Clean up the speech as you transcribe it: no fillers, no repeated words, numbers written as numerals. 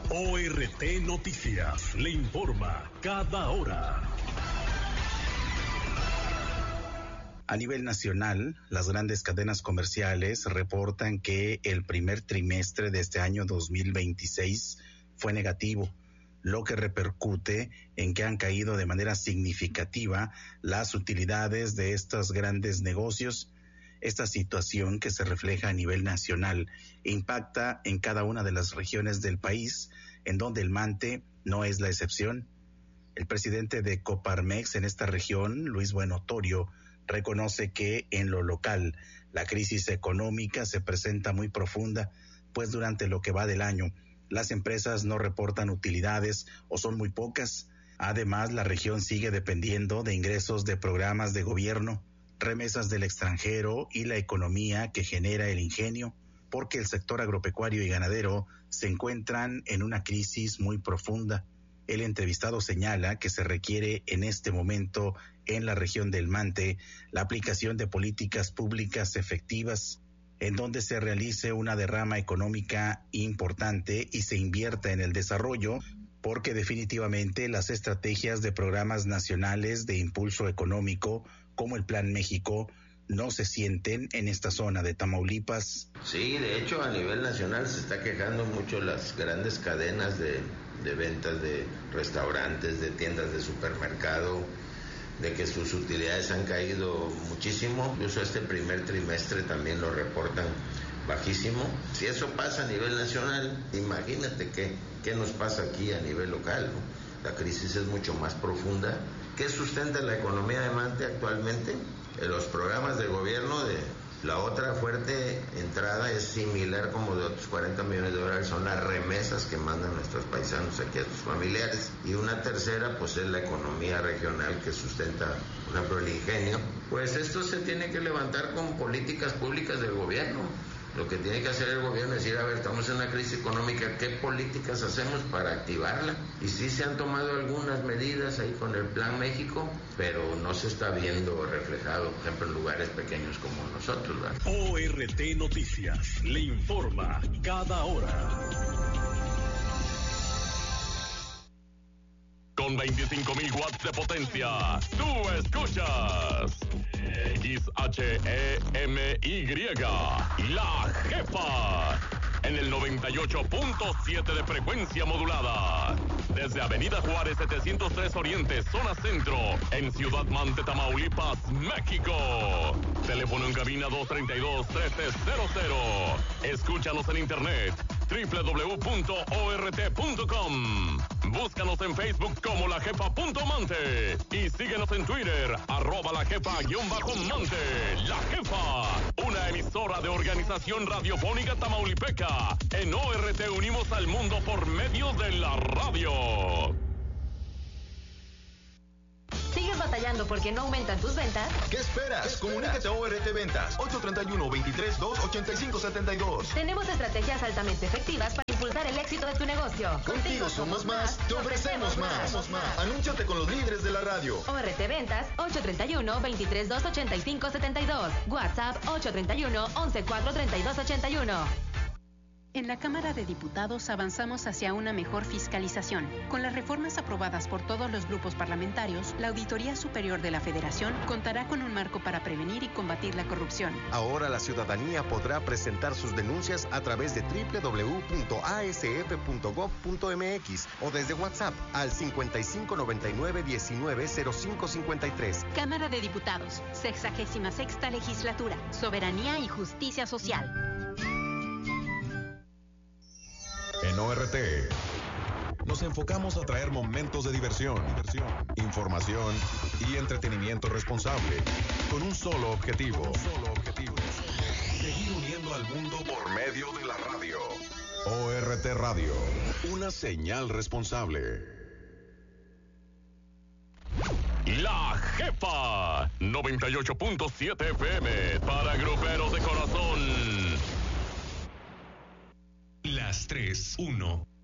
ORT Noticias le informa cada hora. A nivel nacional, las grandes cadenas comerciales reportan que el primer trimestre de este año 2026 fue negativo, lo que repercute en que han caído de manera significativa las utilidades de estos grandes negocios. Esta situación, que se refleja a nivel nacional, impacta en cada una de las regiones del país, en donde el Mante no es la excepción. El presidente de Coparmex en esta región, Luis Buenotorio, reconoce que en lo local la crisis económica se presenta muy profunda, pues durante lo que va del año las empresas no reportan utilidades o son muy pocas. Además, la región sigue dependiendo de ingresos de programas de gobierno, remesas del extranjero y la economía que genera el ingenio, porque el sector agropecuario y ganadero se encuentran en una crisis muy profunda. El entrevistado señala que se requiere en este momento en la región del Mante la aplicación de políticas públicas efectivas, en donde se realice una derrama económica importante y se invierta en el desarrollo, porque definitivamente las estrategias de programas nacionales de impulso económico, como el Plan México, no se sienten en esta zona de Tamaulipas. Sí, de hecho a nivel nacional se está quejando mucho las grandes cadenas de ventas de restaurantes, de tiendas de supermercado, de que sus utilidades han caído muchísimo. Incluso este primer trimestre también lo reportan bajísimo. Si eso pasa a nivel nacional, imagínate qué nos pasa aquí a nivel local, ¿no? La crisis es mucho más profunda. ¿Qué sustenta la economía de Mante actualmente? Los programas de gobierno. La otra fuerte entrada es similar, como de otros 40 millones de dólares, son las remesas que mandan nuestros paisanos aquí a sus familiares. Y una tercera, pues es la economía regional que sustenta, por ejemplo, el ingenio. Pues esto se tiene que levantar con políticas públicas del gobierno. Lo que tiene que hacer el gobierno es decir, a ver, estamos en una crisis económica, ¿qué políticas hacemos para activarla? Y sí se han tomado algunas medidas ahí con el Plan México, pero no se está viendo reflejado, por ejemplo, en lugares pequeños como nosotros, ¿verdad? ORT Noticias le informa cada hora. Con 25,000 watts de potencia, tú escuchas XHEMY, La Jefa, en el 98.7 de frecuencia modulada. Desde Avenida Juárez 703 Oriente, zona centro, en Ciudad Mante, Tamaulipas, México. Teléfono en cabina 232-1300. Escúchanos en internet www.ort.com. Búscanos en Facebook como lajefa.mante y síguenos en Twitter @lajefa_mante. La Jefa, una emisora de Organización Radiofónica Tamaulipeca. En ORT unimos al mundo por medio de la radio. ¿Sigues batallando porque no aumentan tus ventas? ¿Qué esperas? Comunícate a ORT Ventas 831-23-285-72. Tenemos estrategias altamente efectivas para impulsar el éxito de tu negocio. Contigo somos más, te ofrecemos más. Anúnciate con los líderes de la radio. ORT Ventas 831-23-285-72. WhatsApp 831-114-3281. En la Cámara de Diputados avanzamos hacia una mejor fiscalización. Con las reformas aprobadas por todos los grupos parlamentarios, la Auditoría Superior de la Federación contará con un marco para prevenir y combatir la corrupción. Ahora la ciudadanía podrá presentar sus denuncias a través de www.asf.gov.mx o desde WhatsApp al 5599-190553. Cámara de Diputados, 66ª Legislatura, Soberanía y Justicia Social. En ORT nos enfocamos a traer momentos de diversión, información y entretenimiento responsable, con un solo objetivo. Seguir uniendo al mundo por medio de la radio. ORT Radio, una señal responsable. La Jefa, 98.7 FM, para gruperos de corazón. Las 3:1.